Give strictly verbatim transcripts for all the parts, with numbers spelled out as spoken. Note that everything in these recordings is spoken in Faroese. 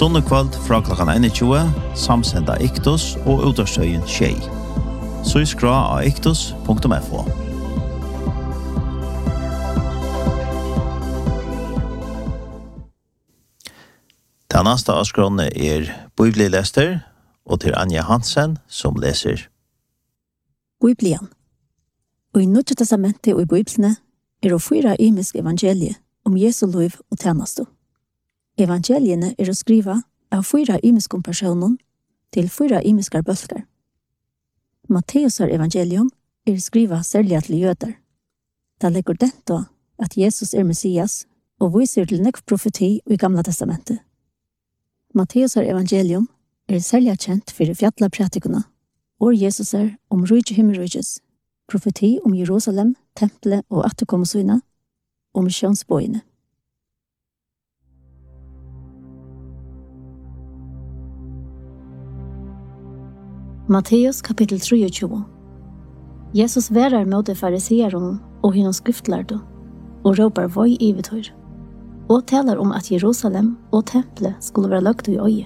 Sunnekvöld fra klokkan einogtjúgu, samsenda Iktus og utastøyen Tjei. Så skra av iktus punktum f o. Den neste avskrånne er Bibelilester, og til Anja Hansen som leser. Bibelen. Og i Nødja testamentet og i Bibelene er det fyra imisk evangelie om Jesu liv og tjenestu. Evangeliene er å skriva av fyra imiske personer til fyra imiske bølger. Matteusar evangelium er skriva særlig til jøder. Da legger dette at Jesus er Messias og viser til nekv profeti i Gamla testamentet. Matteusar evangelium er særlig kjent for fjalla pratikuna, og Jesus er om rujje himmelrujjes, profeti om Jerusalem, tempelet og atterkommesyna, og misjonsbøyene. Matteus kapittel tjuetre. Jesus værer møte fariseeren og hinnom skriftlærde, og råper voi i vitør, og taler om at Jerusalem og tempelet skulle være lagt i øye.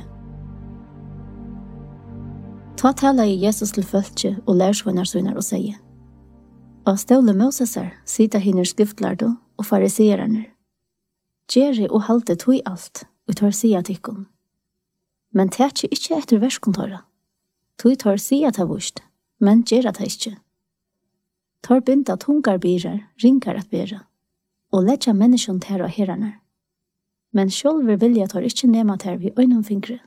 Ta taler Jesus til følge og lærsvunner sønner og sier, «Av ståle Mosesar sitter hinner skriftlærde og fariseerne. Gjere og halte tog alt, og tar sida tikkun. Men tæt ikke etter verskontora. Tog tar sida ta vust, men gjera ta ikke. Tar binda tungar birar, ringar at bera, og letja menneskjon tæra herranar. Men sjálfur vilja tar ikke nema tær vi øynum fingre.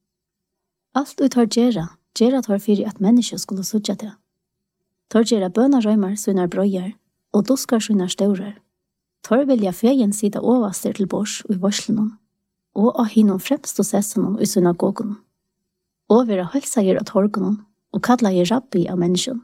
Alt ut tar gjera, gjera tar fyrir at menneskje skulle sutja det. Tar gjera bøna røymar sunar brøyar, og duskar sunar staurar. Tar vilja fegen sida overster til bors og i varslenon, og av hinnom fremst og sessenon i synagogon. Og vera halsager av torgonon, og kalla i rabbi av menneskjon.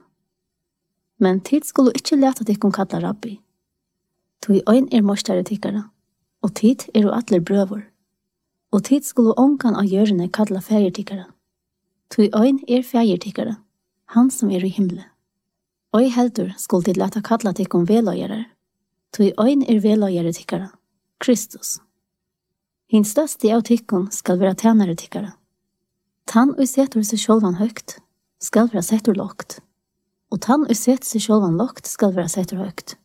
Men tid skulle ikkje leta tikkun kalla rabbi. Tui øyn er morstere tikkara, og tid er jo atler brøvor. Og tid skulle ongan av gjørene kalla feiertikkara. Tui øyn er feiertikkara, han som er i himle. Øy heldur skulle tid leta kalla tikkun veløyere. Tui øyn er veløyere tikkara, Kristus. Hin største av tikkun skal være tjenere tikkara. Tann og setur seg sjølvan høgt skal være setur lågt, og tann og setur seg sjølvan lågt skal være setur høgt.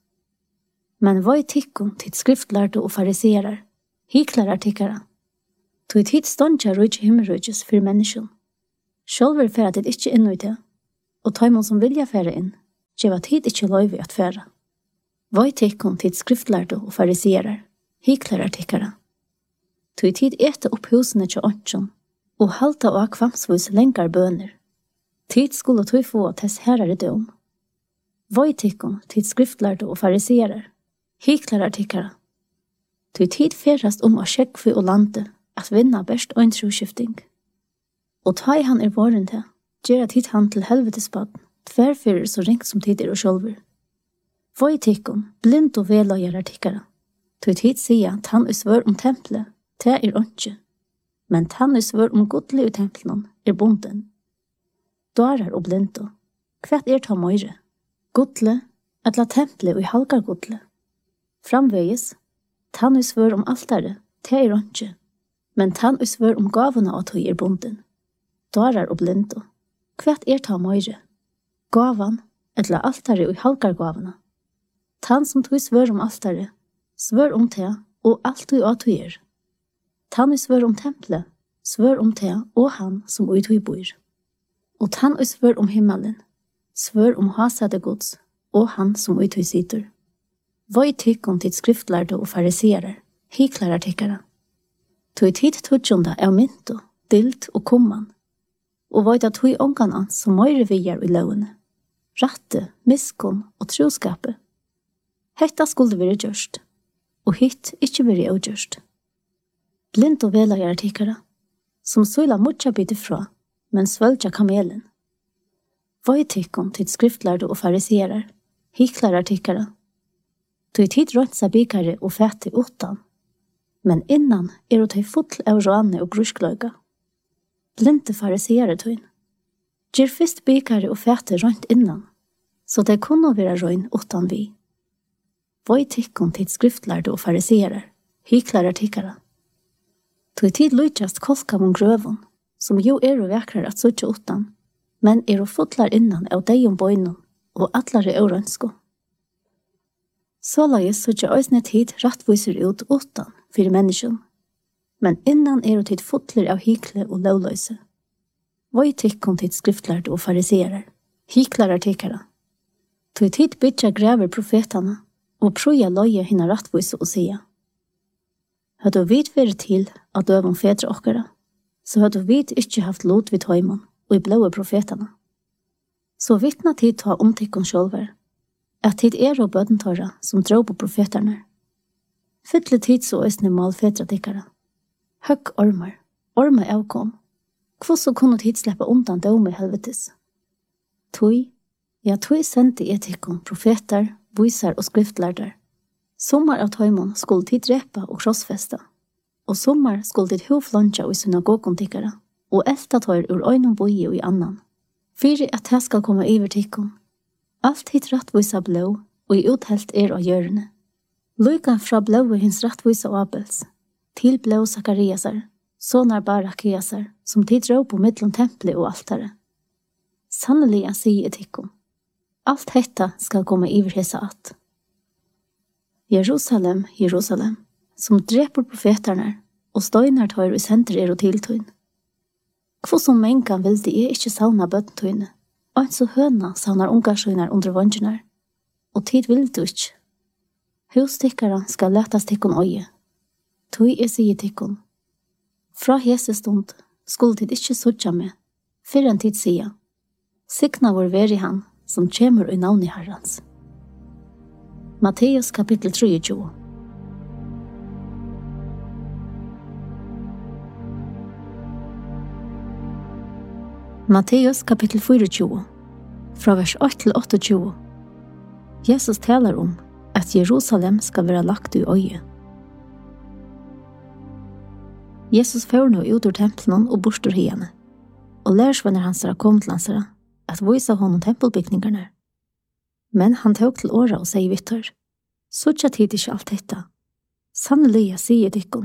Men voi tikkun tid skriftlærte og fariserer, hiklarar tikkara. Tui tid stondja rujj himmelrujjes for menneskjon. Sjølver færa tid ikkje inn i det, og taimon som vilja færa inn, gjeva tid ikkje loivi at færa. Voi tikkun tid skriftlærte og fariserer, hiklarar tikkara. Tui tid ete opp husene til åndsjon, og halta og akvamsvis lengar bøner. Tid skulle tui få tess herare døm. Voi tikkun tid skriftlærte og fariserer, hiklarar tikkara. Tui tid ferast om å sjekkfi og lande at vinna best og en troskifting. Og ta i han er våren til, gjerra tid han til helvetesbaden, tverrfyrir så ringt som tid er og sjolver. Voi tikkun, blind og veløyere tikkara. Tui tid sia at han er svør om tempelet, te er åndsje. Men han er svør om godlig i tempelen er bonden. Dårar og blindo, hvert er ta møyre? Godle, at la tempelet og i halgar godle. Framvegis, han er svør om altare, te er åndsje. Men han er svør om gavene at høy er bonden. Dårar og blindo, hvert er ta møyre? Gavan, at la altare og i halgar gavene. Han som tog svør om altare, svør om te og alt og at høy er. Han er svør om tempelet, svør om te og han som ut i bor. Og han er svør om himmelen, svør om hasade gods og han som ut i sitter. Voi tikkun tid skriftlærde og fariserer, hiklarar tikkara. Tui tid tudjunda er mynto, dilt og kumman, og voida tui ongan ans som møyre vijar i lovene, ratte, miskun og troskape. Hetta skulle vire gjørst, og hitt ikkje vire gjørst. Blind og veløyere tikkara, som søyla mutja bit ifra, men svølja kamelen. Voi tikkun tid skriftlærde og fariserer, hiklarar tikkara. Tui tid røntsa bikare og fæti utan, men innan er å ta full av råne og gruskløyga. Blinde fariseere tøyn. Gjer fyrst bikare og fæti rønt innan, så det kunne være røyn utan vi. Voi tikkun tid skriftlærde og fariserer, hiklarar tikkara. Tog tid lujtjast kolkamon grøvun, som jo er og vekrar at suttja utan, men er og fotlar innan av deion boinun og atlare eurønsko. Såleis suttja òsne tid rattviser ut utan fyrir menneskjum, men innan er og tid fotler av hikle og lovløse. Voi tikkon tid skriftlærd og fariserer, hiklarar tikkara. Tog tid bytja grever profetana og proja loje hinna rattvise og sia. Hadde vi vært til at døven fedre okkara, så hadde vi ikke haft lot vid høymon og i blåe profetana. Så vittna tid ta omtikkon sjølver, at tid er og bødentåra som drar på profetarna. Fytle tid så øsne mal fedre tikkara. Høgg ormar, ormar avkom. Kvosso kunne tid sleppa undan døme i helvetes. Tui, ja tui sendte etikkon profetar, visar og skriftlærdar. Sommar av tøymon skulle tid drepa og krossfesta, og sommar skulle tid hovlunja i synagogon tikkara, og elta tøyr ur øynum boi og i annan. Fyri at det skal komme iver tikkon. Alt hit rattvisa blå, og i uthelt er av hjørne. Lyka fra blåe hins rattvisa Abels, til blå Sakariasar, sonar Barakiasar, som tid rå på mittlom tempelet og altare. Sannelig jeg sier tikkon. Alt hetta skal komme iver hesa at. Jerusalem, Jerusalem, som dreper profetarna og støynar tøyr i senter er og tiltøyn. Hvor som mengan vil de ikke savna bøttentøyne, og en så høna savnar ungarsøynar under vondjenar, og tid vil du ikke. Hustikkara skal letas tikkon øye. Tøy er sier tikkon. Fra hese stund skulle tid ikke sutja med, før en tid sia. Sikna vår veri han, som kjemur i navn i Herrans. Matteus kapittel tjuetre. Matteus kapittel tjuefire, fra vers åtte til tjueåtte. Jesus taler om at Jerusalem skal være lagt i øye. Jesus får nå ut ur tempelen og bort ur hiene, og lærersvenner hans er kommet til hans at vise honom tempelbygningarna. Men han tok til åra og sier vittor, «Suttja tid ikke alt dette. Sannelig jeg sier dikkon.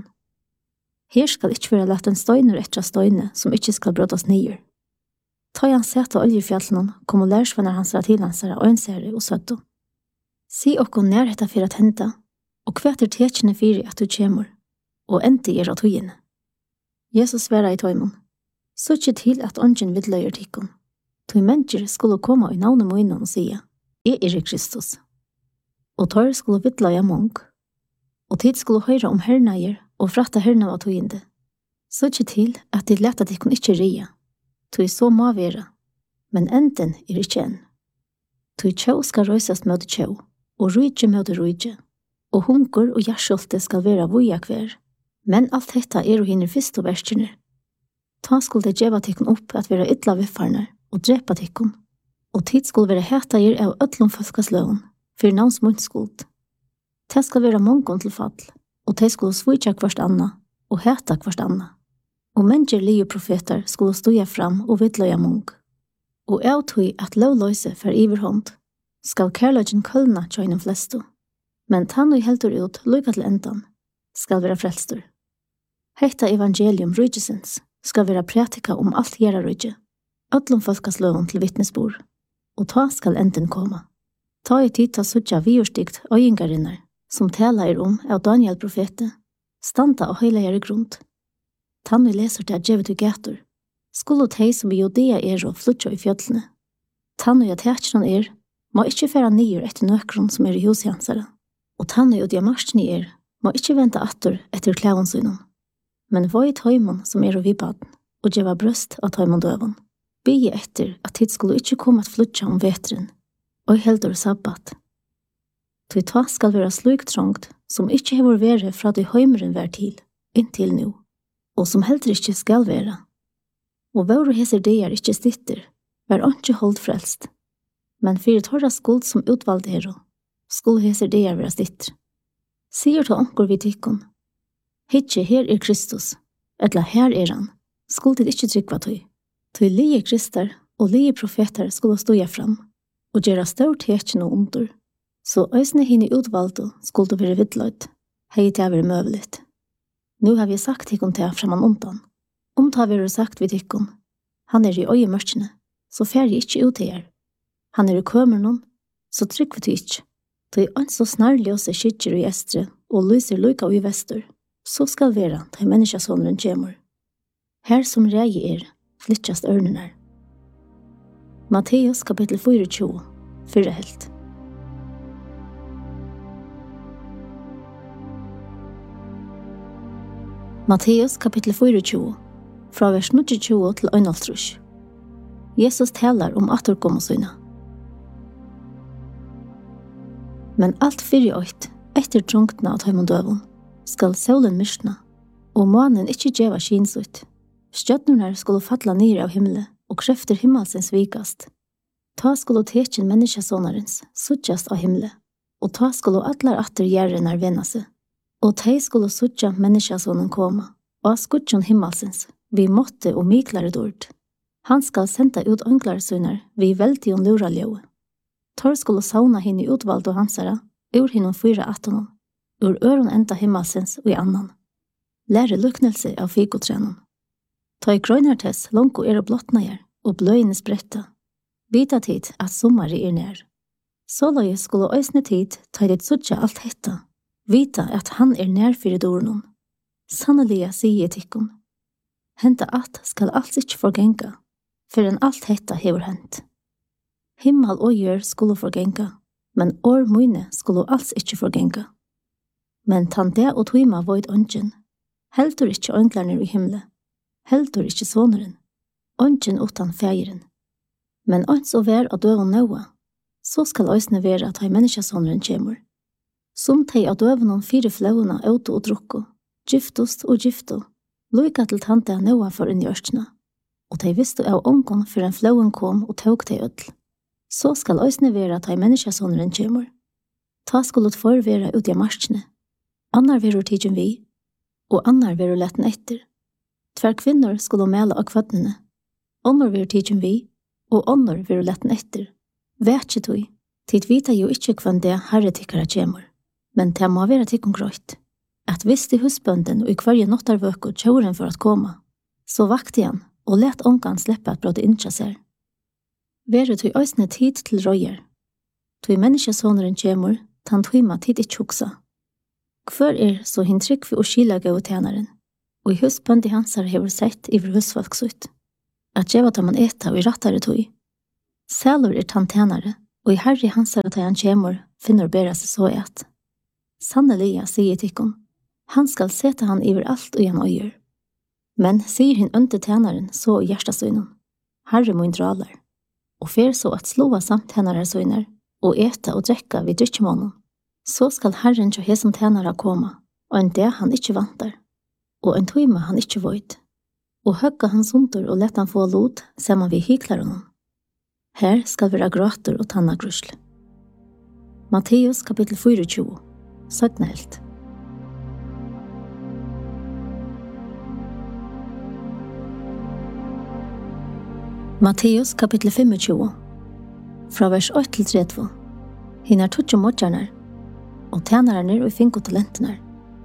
Her skal ikke være lett en støyner etter støyne som ikke skal brådas nyer. Ta han sett av oljefjallene, kom og lærersvenner hans til hans og ønsere og søtto. Si okko nærheta for at henta, og kvetter tekjene fyrir at du kjemur, og endi er at høyene. Jesus sværa i tøymon, «Suttja til at ånden vidløyer dikkon. Tøy mennesker skulle komme i navnet munnen og sige, «Jeg er Kristus.» Og tør skulle vidløya mong, og tid skulle høyre om herneier og fratta herna av tøyende. Suttja til at de lette dikkon ikke ria, tøy så må være, men enden er ikke enn. Tøy tjau skal røysast møte tjau, og rujtje møte rujtje, og hunker og hjerskjolte skal være vuja hver, men alt dette er og hinner fyrst og verskjene. Ta skulle det djeva tikkun opp at være ytla viffarnar og drepa tikkun, og tid skulle være hetager av ötlom folkasløven, for navns munnskuld. Det skal være mongon til fall, og de skulle svitja hverst anna, og heta hverst anna. Og mennesker lige profeter skulle ståja fram og vidløya mong. Og jeg tog at lovløse for iverhånd, skal kærløgjen kølna tjøynen flesto, men tann og heldur ut lukka til endan, skal være frelstur. Hetta evangelium rujtjesens skal være pratika om alt gjerra rujtje, ötlom folkasløven til vittnesbor, og ta skal enden koma. Ta i tid ta suttja viurstikt øyengarinnar, som tala er om av Daniel profete, standa og høylegjere grunnt. Tann vi leser til at djevet u gator, skulle tei som i Judea er og flutja i fjöllene. Tann og jatetjene er, må ikkje færa nyer etter nøkron som er i husjansara, og tann og diamarsni er, må ikkje venta atter etter klævansunnen. Men voi tøymon som er og vibaden, og djeva brøst av tøymon døven, bygge etter at tid skulle ikkje komme at flutja om vetren, og heldur sabbat. Tui ta skal vera sluktrongt, som ikkje hever vere fra de høymeren vær til, inntil nu, og som heldur ikkje skal vera. Og våre heser det er ikkje stitter, vær ikkje holdt frelst. Men fyrir torra skuld som utvalde hero, skuld heser det er vera stitter. Sier til onkur vid tikkon, hitje her er Kristus, etla her er han, skuld det ikkje trykva tøy. Tøy lie kristar og lie profetar skulle ståja fram, og gjøre stort hekjen og under, så øysene henne utvalgte skulle være vidløyt, hei til å være møveligt. Nu har vi sagt tikkun til framan undan. Om ta vi har sagt vi tikkun, han er i øye mørkene, så fer jeg ikke ut her. Han er i kømeren, så trykk vi til ikke. Da er han så snarlig også skikker i estre, og lyser lyka i vester, så skal være til menneskesåneren kjemur. Her som rei er, flyttjast ørnene. Matteus kapittel tjuefire, fyrre helt. Matteus kapittel tjuefire, fra vers tjue til einogtrýss. Jesus talar om atterkommet sina. Men alt fyrir ått, etter trunkna av tøymon døvun, skal solen myrstna, og månen ikkje djeva skinsut. Stjøtnurnar skulle falla nir av himmelen, og krefter himmelsens vikast. Ta skulle tekin menneskesånarens suttjast av himmelen, og ta skulle atlar atter gjerrenar venna seg, og tei skulle suttja menneskesånen koma, og skuttjon himmelsens, vi måtte og miklare dord. Han skal senda ut ånglarsøynar vi veldion luraljøve. Tor skulle sauna hinn i utvaldo hansara, ur hinnom fyra attonon, ur øron enda himmelsens og i annan. Lære luknelse av fikotrenon. Ta i grøynartes lonko er og blottnager, og bløyene spretta. Vita tid at sommari er nær. Såløye skulle øysne tid ta det suttja alt hetta. Vita at han er nær fyrir dornon. Sanneliga sier tikkun. Henta at skal alls ikkje forgenga, for enn alt hetta hever hent. Himmel og jør skulle forgenga, men år møyne skulle alls ikkje forgenga. Men tan det og tøyma void ånden, heldur ikkje ånglarnir i himle, heldur ikkje svåneren, ånden utan fægeren. Men ånds og vær av døven nøa, så skal òsne være at hei menneskesåneren kjemur. Som tei av døven om fire flauena auto og drukko, giftost og gifto, Luika til tante av nøa for inn i ørstna, og de visste av ångon for en flauen kom og tåg de ødel. Så skal òsne være at hei menneskesåneren kjemur. Ta skulle tfor være ut i marskene, annar verur tidjen vi, og annar verur letten etter. Tver kvinner skulle mela av kvattnene, annar verur tidjen vi, og annar verur letten etter. Vet ikke tog, tid vita jo ikkje kvann det herre tikkara kjemur, men det må være tikkum grøyt. At visste husbønden og i kvarje nottarvøk og tjåren for at koma, så vakte han og let ångan slippe at bråde inntja ser. Vere tog òsne tid til røyer. Tog menneskesåneren kjemur, tan tøyma tid ikkje huksa. Kvar er så hinn trykvi og skila gau tænaren, og i husbøndi hansar hever sett iver husfolk sutt. At djeva tar man eta og i rattare tog. Sælur er tan tænare, og i herri hansar at han kjemur finner bera seg så et. Sanneliga, sier tikkun, han skal seta han iver alt og han øyer. Men sier hinn ønte tænaren så i hjertasøynen, herre mun dralar, og fer så at slåa samt tænaresøyner, og eta og drekka vid drykkjemånen. Så skal herren til hesson tænara koma, og en det han ikkje vantar, og en tøyma han ikkje void, og høgga hans hundur og lett han få lot, saman vi hiklar honom. Her skal vera gråter og tanna grusl. Matteus kapittel tjue, syttende helt. Matteus kapittel tjue, fra vers åtte til trettio. Hinnar tutsi modjarnar, og tænararnir og finko talentenar.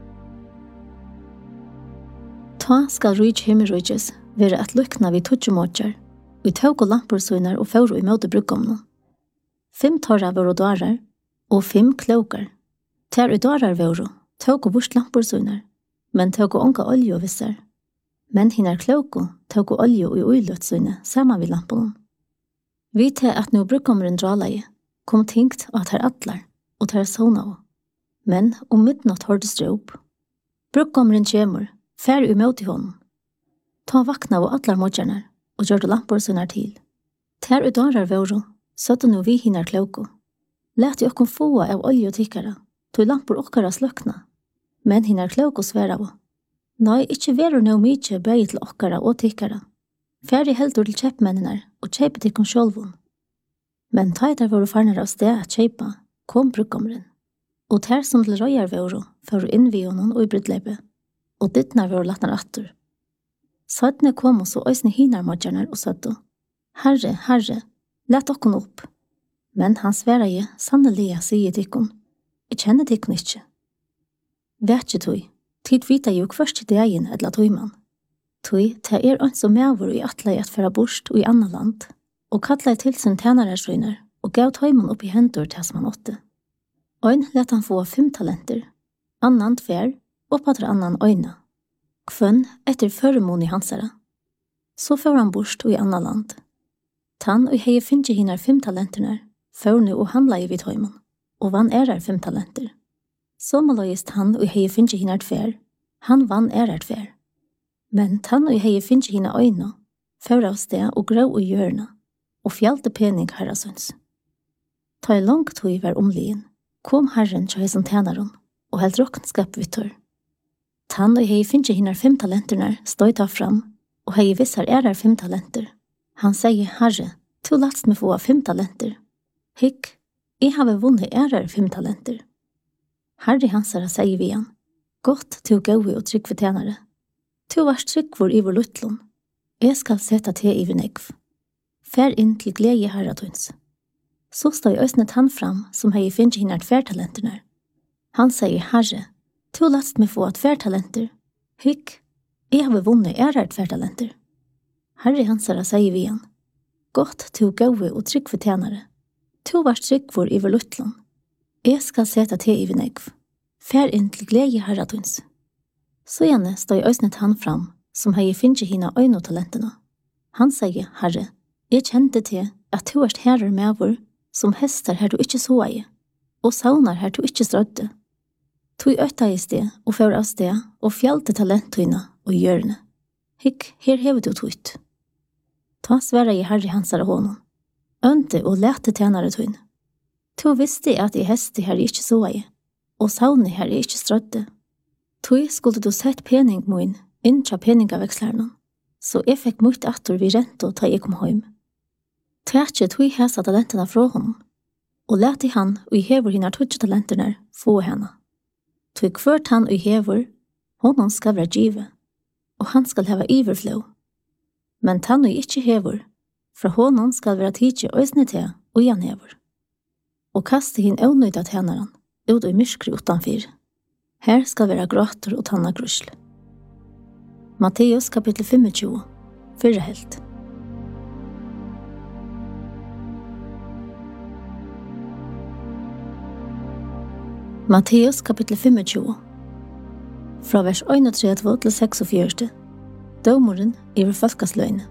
Ta skal rujt himmelrujtjes være at lukna vi tutsi modjar, og tåg og lampursøynar og fåru i møte brukkomna. Fem torra våru dvarar, og fem klokar. Ter i dvarar våru, tåg og vurst lampursøynar, men tåg og onka olje og vissar. Men hinnar kloko tåg og olje og i uiløtsøyne saman vid lampunen. Vi til at nå brukkommeren dralaje, kom tinkt at her atlar, og ter sona av. Men om midnatt hørtes det opp. Brukkommeren kjemur, fær i møte i hånden. Ta vakna av atlar modjarnar, og gjør det lampursøynar til. Ter i dvarar våru, søtta nå vi hinnar kloko. Læt i okkom få av olje og tikkara, tog lampur okkara sløkna. Men hinnar kloko sver av. Nei, ikkje verur nå mykje bægi til okkara og tikkara. Færdig heldur til kjeppmennenar og kjeipa tikkum sjolvun. Men taitar voru farnar av sted at kjeipa, kom brukkommeren. Og ter som til røyar voru, føru inn vi honom og i brydleipe, og dittnar voru latnar attur. Sødne kom og så òsne hinar modjarnar og søddu. Herre, herre, let okkon opp. Men han sværa je, sanneliga, sier tikkun. Jeg kjenner tikkun ikkje. Vet ikke tog, Tid vita jo kvørst i dagen edla tøyman. Tøy, ta er ønt som mævur i atlei at færa bort og i anna land, og kallai til sin tænarærsrøyner, og gav tøyman opp i hendur til som han åtte. Øyn let han få fem talenter, annan tvær, og patra annan øyna. Kvønn etter føremon i hansara. Så får han bort og i anna land. Tann og hei finnje hinnar fem talenterna, førnu og handla i vid tøyman, og vann erar fem talenter. Så må løyest han og hei finnje hinnar tvær, han vann erar tvær. Men tann og hei finnje hinnar øyna, føra av sted og grå og hjørna, og fjalte pening herrasøns. Ta i langt tøy var omlien, kom herren til heisen tænaron, og held råkenskap vidt tør. Tann og hei finnje hinnar fem talenterna støy ta fram, og hei vissar erar fem talenter. Han sier, herre, to lats meg få fem talenter. Hikk, jeg har vunnet erar fem talenter. Herre hansara sier vi han, godt til gåi og trygg for tænare. To vars trygg for i vår luttlån. Jeg skal seta te i vinegv. Fær inn til glede herratøns. Så stod jeg øsnet han fram, som hei finnje hinnar tvertalenterne. Han sier, herre, to lats meg få tvertalenter. Hikk, jeg har vunnet erar tvertalenter. Herre hansara sier vi han, godt til gåi og trygg for tænare. To vars trygg for i vår luttlån. Jeg skal seta te i vinegv. Fær inn til glede herratøns. Så gjerne stod jeg øsnet han fram, som hei finnje hina øynotalentene. Han sier, herre, jeg kjente til at du erst herrer med vår, som hester her du ikke så ei, og saunar her du ikke strødde. Tog øtta i sted, og fører av sted, og fjalte talenttøyna og hjørne. Hikk, her hever du tøyt. Ta sværa i herre hansara hånden. Ønte og lete tænare tøyne. To visste at jeg heste her ikke så ei, og saune her ikke strødde. Tøy skulle du sett pening moin, inn tja peningavekslerne, så jeg fikk mot atter vi rento ta jeg kom hjem. Tvertje tøy hesa talentene fra honom, og lete han og i hever hinnar tøtje talentene få henne. Tøy kvørt han og i hever, honom skal være givet, og han skal heva iverflå. Men tann og ikke hever, fra honom skal være tidje øsne til og igjen hever. Og kaste hin avnøyda tænaren, ut i myskri utanfyr. Her skal være gråter og tanna grusl. Matteus kapittel tjue, fyrre helt. Matteus kapittel tjue, fra vers einogtredve til seksogfjørte, dømoren iver folkasløyne.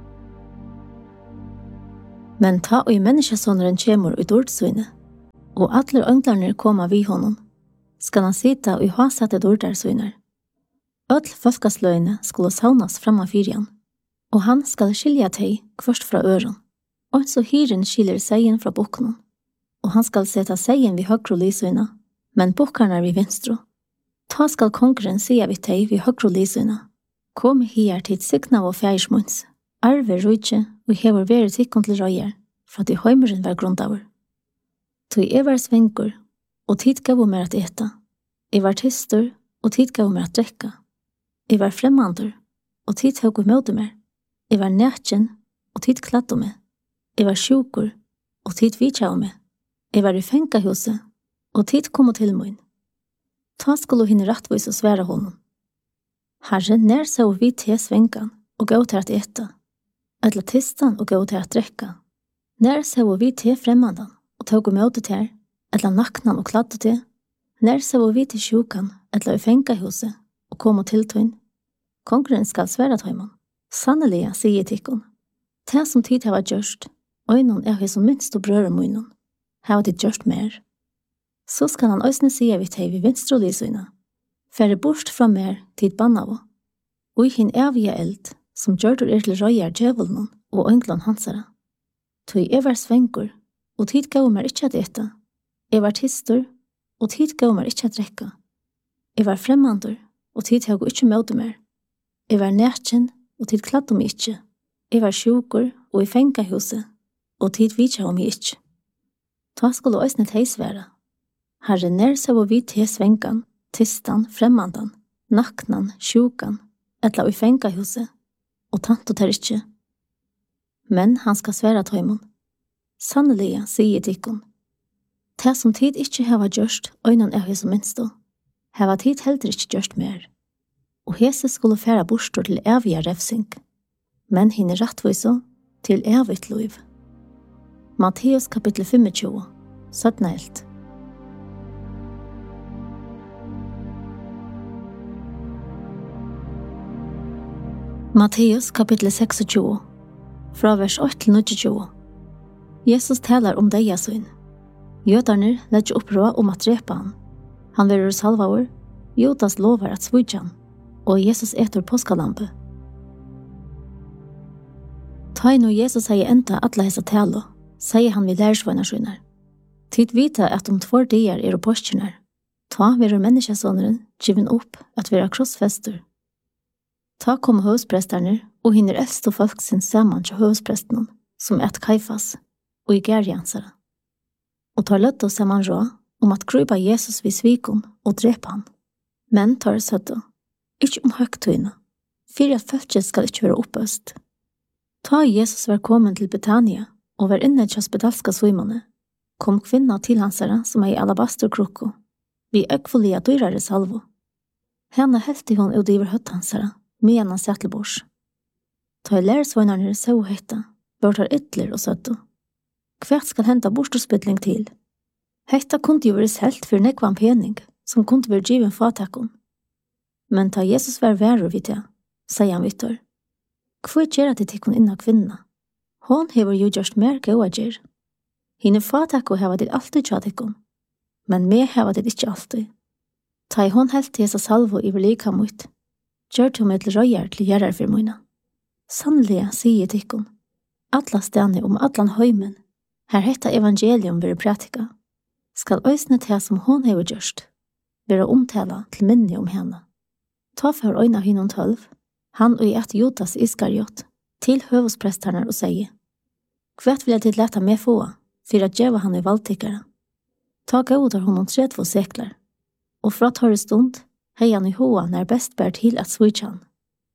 Men ta og i menneskesåneren kjemur i dordsøyne, og atler ønglarner koma vi honom, skal han sita og ha sette dordarsøyner. Öll folkasløyne skulle saunas framma fyrjan, og han skal skilja teg kvørst fra øron, og så hyren skiljer seien fra boknen, og han skal seta seien vi høgro lysøyna, men bokkarnar vi vinstro. Ta skal kongren sia vi teg vi høgro lysøyna, kom hier til sikna og fjærsmunds, arve rujtje og hever vere tikkon til røyer, fra til høymeren var grundavur. Tog jeg var svengur, og tid gav meg at eta. Jeg var tistur, og tid gav meg at drekka. Jeg var fremmandur, og tid høg og møte meg. Jeg var nætjen, og tid klatt om meg. Jeg var sjukur, og tid vitja om meg. Jeg var i fengahuset, og tid kom til mun. Ta skulle hinne rattvis og svære honom. Herre, nær så vi til svengan, og gav til at eta. Etla tistan og gav til at drekka. Nær så vi til fremmandan, og tog og møte til, etla naknan og kladde til. Nær så vi til sjukan, etla i fengahuset, og kom til tøyn. Kongren skal svære tøyman. Sannelig, sier tikkun. Det som tid hava gjørst, øynon er hei som minst og brører munnen. Hava tid gjørst mer. Så skal han øysne sige vi teg vi vinstro lysøyna. Færre bort fra mer tid bannavo. Og i hin evige eld, som gjørdur er til røyer djevelen og ønglån hansara. Tøy jeg var svengur, og tid gav meg ikkje at eta. Jeg var tistur, og tid gav meg ikkje at drekka. Jeg var fremmandur, og tid heg ikkje møte mer. Jeg var nætjen, og tid kladd om ikkje. Jeg var sjukur, og i fengahuset, og tid vitja om ikkje. Ta skulle òsne teis være. Herre, nær så vi til svengan, tistan, fremmandan, naknan, sjukan, etla i fengahuset, og tant og tar ikkje. Men han skal svære tøymon. Sannelig, sier tikkun. Det som tid ikkje hava gjørst, øynan er hos minstå. hava tid heller ikke gjørst mer, og hese skulle færa bostor til evige refsing, men hinne rattvise til evigt liv. Matteus kapittel tjugofem, sytten helt. Matteus kapittel tjugoseks, fra vers åtte til nittiotjue. Jesus talar om deia sin. Jødarne legger opprå om at drepa han. Han verur salvaur, Judas lovar at svudja han, og Jesus etter påskalampe. Ta inn og Jesus sier enda atla hesa talo, sier han vid lærersvøynarsvøynar. Tid vita at om två dier er påskjønner, ta verur menneskesåneren given opp at vera krossfester. Ta kom høvspresterne og hinner eldst og folk sin saman til høvsprestene, som et Kaifas, og i gærjansere. Og tar løtt og saman råd om at krypa Jesus vid svikon og drepa han. Men tar søtta, ikkje om høgtøyna, for at følget skal ikkje være oppøst. Ta Jesus var kommet til Betania og var inne til hospitalska svimane, kom kvinna til hansara som er i alabasterkrukko, vi økvollige dyrare salvo. Henne hefti hon ut iver høtt hansara, med en settelbors. Ta i lærersvøynarne så hetta, bør tar ytler og søtta. Hvert skal henta borstorspytling til? Hetta kunde jo være selt for nekvan pening, som kunde være given fatakon. Men ta Jesus var verur vid det, sier han Vittor. Hvor gjerra til tikkun inna kvinna? Hon hever jo gjørst mer gåa gjer. Hine fatakon heva til alltid tja tikkun, men me heva til ikkje alltid. Ta i hon helt til hesa salvo i velika mot, gjør til med til røyer til gjerrar for møyna. Sannlega, sier tikkun, atla stene om atlan høymen, her hetta evangelium vere pratika, skal øysne til som hon hever gjørst, vere omtala til minne om henne. Ta for øyna hinnom tølv, han og i et Judas Iskariot, til høvesprestarna og sier, Kvært vil jeg til leta med få, for at djeva han i valdtikkere. Ta gaudar honom tredvo seklar, og fra torre stund, hei han i hoa når best bær til at svitja han.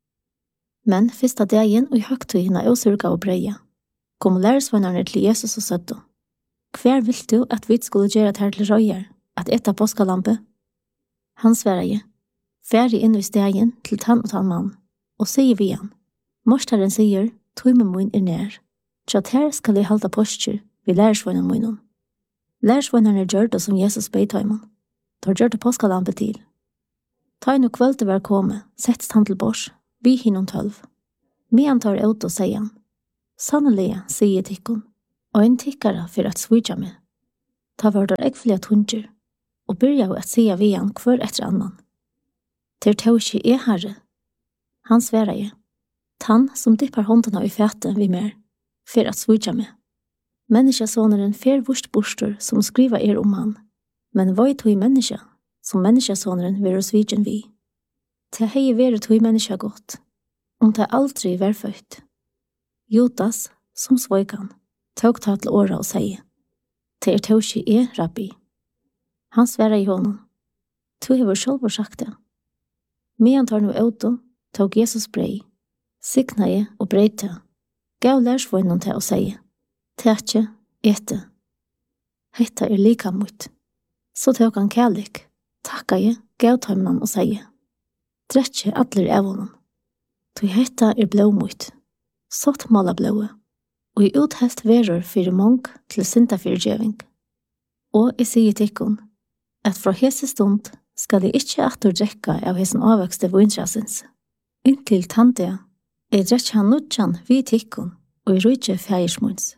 Men fyrsta dagen og i høgtøyina åsurga og breia, kom lærersvøynarne til Jesus og søtto. Hver vil du at vi skulle gjøre her til røyer, at etta påskalampe? Han sverre je, færre inn i stegen til tann og tann mann, og sier vi han, Morstaren sier, tøyme mun er nær, tja her skal jeg halda postjer vi lærersvøynan munnen. Lærersvøynarne gjør det som Jesus beit tøyman, tar gjør det påskalampe til. Ta inn og kvølte var komme, settst han til bors, vi hinnom tølv. Mean tar ut og sier han, Sannelig, sier tikkun, og en tikkara for at svitja meg. Ta var der ekvelige tunger, og byrja å at sier vi han hver etter annan. Ter tau ikkje er herre. Han sverre je, tann som dippar håndana i fæte vi mer, for at svitja meg. Menneskesåneren fer vurst bostor som skriva er om han, men voi tog menneske, som menneskesåneren ver svitjen vi. Te hei ver tog menneske godt, om te aldri ver født. Judas, som svojkan, tog ta til åra og sier, «Te er tauski er, rabbi». Han sverre i honom, «Tu hever sjálfur sagt det». Medan tar nu auto, tog Jesus brei, signa je og breite, gav lærsvøynon til å sier, «Tætje, ete». Hetta er lika mot. Så tog han kærlik, takka je, gav tøymnan og sier, «Dretje atler av honom». Tu hetta er blåmot. Sått måla blåe, og i uthelt verur fyrir mong til synda fyrirgjeving. Og jeg sier tikkun, at fra hese stund skal jeg ikkje atur drekka av hesen avvøkste vintrasens. Inntil tandia, jeg drekka han nudjan vi tikkun, og i rujtje fægersmunds.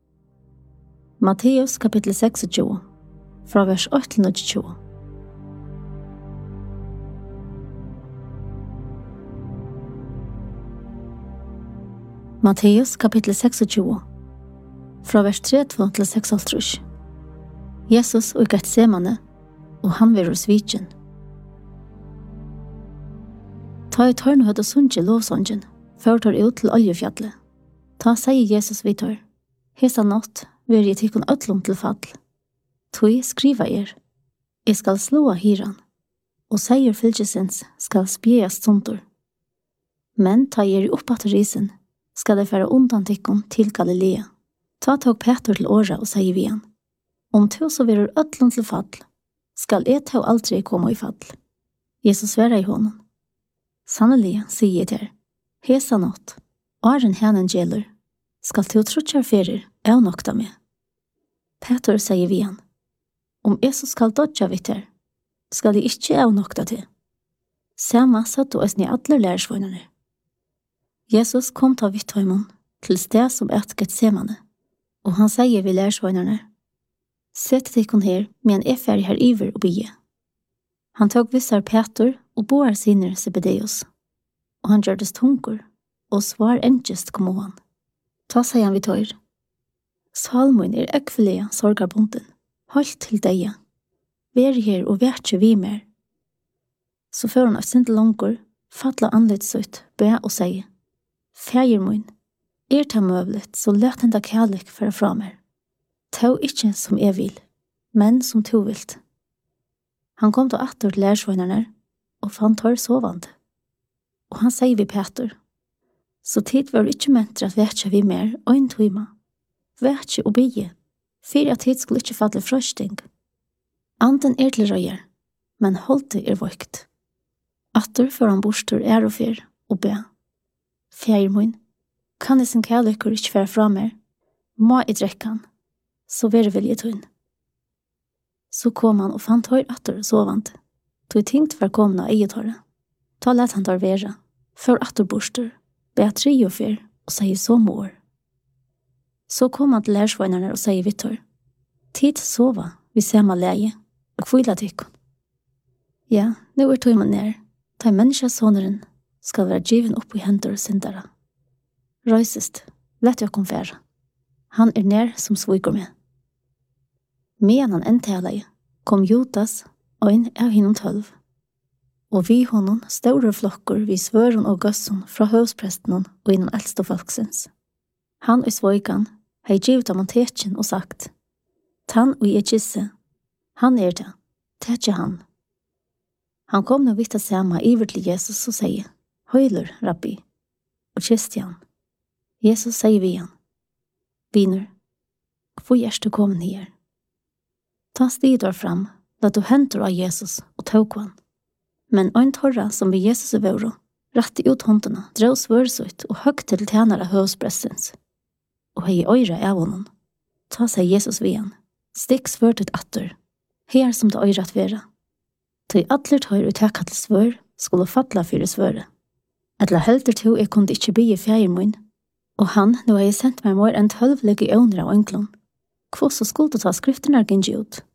Matteus kapittel tjugoseks, fra vers åtte til nittiotjue. Matteus kapittel tjugoseks, fra vers trettivu til seksoghálvtrýss. Jesus og Getsemane, og han verur svitjen. Ta i tørn høyde sunnkje lovsongen, før tar ut til oljefjallet. Ta sier Jesus vi tar, hesa natt ver jeg tikkun ötlum til fall. Tui skriva er, jeg skal slåa hiran, og seier fylkjesens skal spjeja stundur. Men ta jeg er oppat risen, skal jeg fære undan tikkun til Galilea. Ta tog Peter til åra og sier vi han, om to så verur ötlum til fall, skal jeg ta aldri komme i fall. Jesus svarar i honom. Sannelig, sier jeg til, hesa nåt, åren henen gjeller, skal til å trutjar ferir, jeg nokta med. Peter sier vi han, om Jesus skal dodja vitt her, skal jeg ikke jeg nokta til. Sama satt og æsni alle lærersvøynerne. Jesus kom ta vitt høymon til sted som et Getsemane, og han sier vi lærersvøynerne, sett tikkun her, men jeg fer her iver og bygge. Han tog vissar Peter og boar sinner Zebedeus, og han gjørdes tungur, og svar enkjest kom han. Ta sier han vi tøyr. Salmoen er ekvelega sorgarbunden, holdt til deia. Vær her og vær ikke vi mer. Så før han av sinte langer, fatla anledsutt, bø og sier, Fægir mun, er ta møvlet, så let henda kærlek færa fra mer. Tau ikkje som jeg vil, men som to vilt. Han kom til atter til lærersvøynerne, og fann tør sovande. Og han sier vi Peter, så tid var ikkje mentre at vetja vi mer, og en tøyma. Vetja og bygge, for at tid skulle ikkje falle frøsting. Anden er til røyer, men holdt er vøkt. Atter for han bostur er og fyr, og be. Fjær mun, kan jeg sin kærlykker ikkje fære fra mer, må i drekkan, så vere vil jeg tøyn. Så kom han og fant høyr atter sovant, tog tingt for komna eietåret. Ta let han tar vera, for atter bostur, be tri og fyr, og sier så mor. Så kom han til lærersvøynerne og sier vittor, tid sova, vi ser meg leie, og kvila tikkun. Ja, nu er tog man nær, ta menneskesåneren skal være given opp i hendur sindara. Røysest, lett jeg kom færa. Han er nær som sviker med. Medan han entalei, kom Judas og inn av hinnom tølv. Og vi honom store flokker vi svøren og gøsson fra høvspresten og innom eldste folksens. Han og svøykan hei givet av montetjen og sagt, Tann og jeg kisse, han er det, tetje han. Han kom nå vitt av sama iver til Jesus og sier, Høyler, rabbi, og kiste han. Jesus sier vi han, Viner, hvor er du kommet her? Ta stider fram, la du hentur av Jesus og tåk han. Men ein torra som vi Jesus er vore, ratti ut håndene, drøv svørsut og høgt til tjenere høvspressens. Og hei øyre av honom. Ta seg Jesus vi han, stikk svørtut atter, her som det øyre at være. Til atler tøyr ut takka til svør, skulle fatla fyrir svøret. Etla helter to jeg kunne ikkje bygge fjær mun, og han, nå har jeg sendt meg mor enn tølv legge i øvner av ønklon. Hvor så skulle ta skrifterne gynge ut?